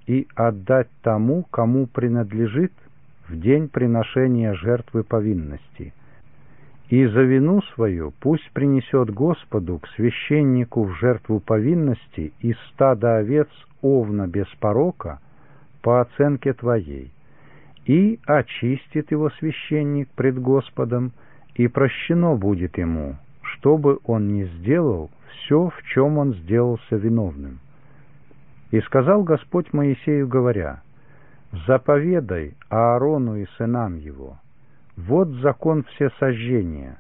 и отдать тому, кому принадлежит, в день приношения жертвы повинности. И за вину свою пусть принесет Господу к священнику в жертву повинности из стада овец овна без порока по оценке твоей, и очистит его священник пред Господом, и прощено будет ему, чтобы он не сделал все, в чем он сделался виновным. И сказал Господь Моисею, говоря: заповедай Аарону и сынам его: вот закон всесожжения.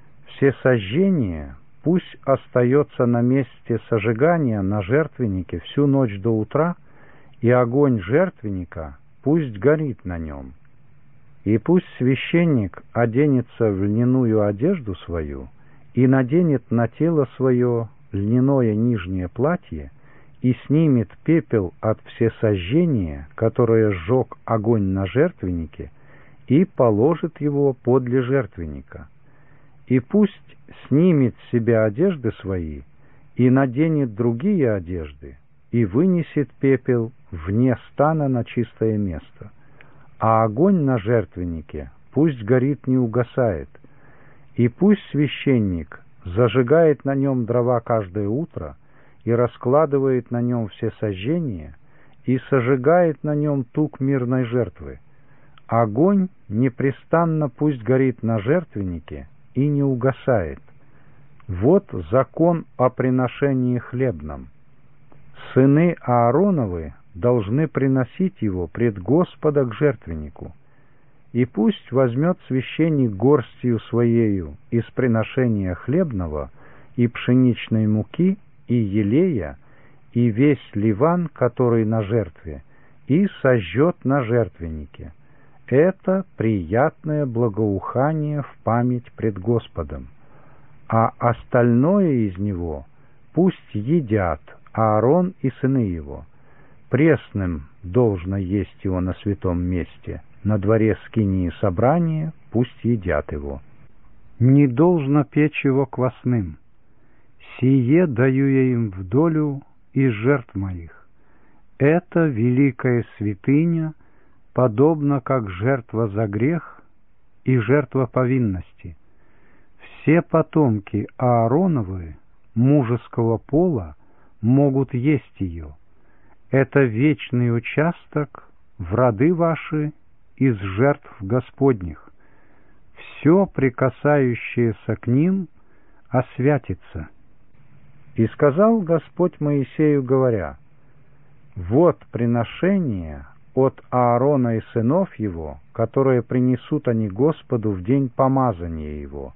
Всесожжение пусть остается на месте сожигания на жертвеннике всю ночь до утра, и огонь жертвенника пусть горит на нем. И пусть священник оденется в льняную одежду свою и наденет на тело свое льняное нижнее платье, и снимет пепел от всесожжения, которое сжег огонь на жертвеннике, и положит его подле жертвенника. И пусть снимет с себя одежды свои, и наденет другие одежды, и вынесет пепел вне стана на чистое место. А огонь на жертвеннике пусть горит, не угасает, и пусть священник зажигает на нем дрова каждое утро, и раскладывает на нем все сожжения, и сожигает на нем тук мирной жертвы. Огонь непрестанно пусть горит на жертвеннике и не угасает. Вот закон о приношении хлебном. Сыны Аароновы должны приносить его пред Господа к жертвеннику. И пусть возьмет священник горстью своею из приношения хлебного и пшеничной муки, и елея, и весь ливан, который на жертве, и сожжет на жертвеннике. Это приятное благоухание в память пред Господом. А остальное из него пусть едят Аарон и сыны его. Пресным должно есть его на святом месте, на дворе скинии собрания пусть едят его. Не должно печь его квасным. Сие даю я им в долю из жертв моих. Это великая святыня, подобно как жертва за грех и жертва повинности. Все потомки Аароновы мужеского пола могут есть ее. Это вечный участок в роды ваши из жертв Господних. Все, прикасающееся к ним, освятится. И сказал Господь Моисею, говоря: вот приношение от Аарона и сынов его, которые принесут они Господу в день помазания его: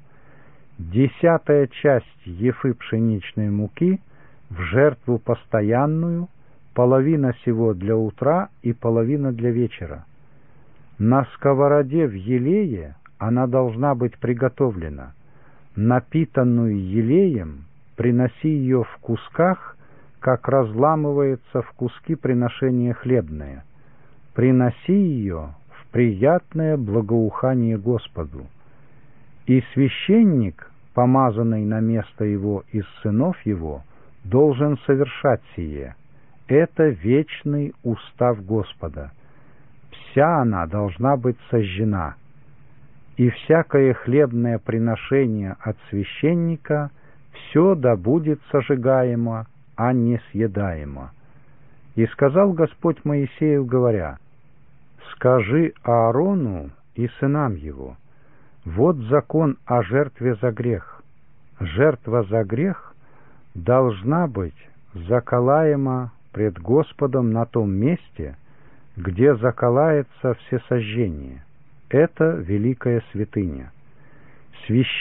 10-я часть ефы пшеничной муки в жертву постоянную, половина сего для утра и половина для вечера. На сковороде в елее она должна быть приготовлена. Напитанную елеем приноси ее в кусках, как разламывается в куски приношение хлебное. Приноси ее в приятное благоухание Господу. И священник, помазанный на место его из сынов его, должен совершать сие. Это вечный устав Господа. Вся она должна быть сожжена. И всякое хлебное приношение от священника все да будет сожигаемо, а не съедаемо. И сказал Господь Моисею, говоря: скажи Аарону и сынам его: вот закон о жертве за грех. Жертва за грех должна быть заколаема пред Господом на том месте, где заколается всесожжение. Это великая святыня.